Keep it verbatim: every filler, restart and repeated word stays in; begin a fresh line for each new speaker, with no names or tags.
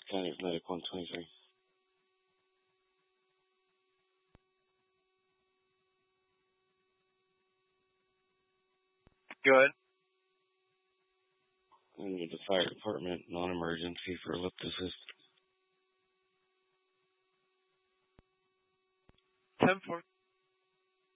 County Medic one twenty-three.
Good.
I need the fire department non-emergency for lift assist.
ten four.